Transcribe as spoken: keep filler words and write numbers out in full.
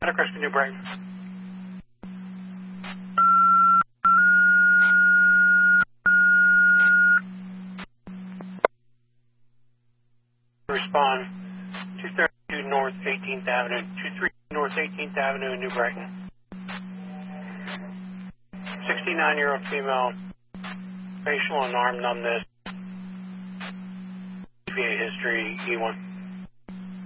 Across the New Brighton. Respond. two thirty-two North eighteenth Avenue. two thirty-two North eighteenth Avenue in New Brighton. sixty-nine-year-old female. Facial and arm numbness. T V A history E one.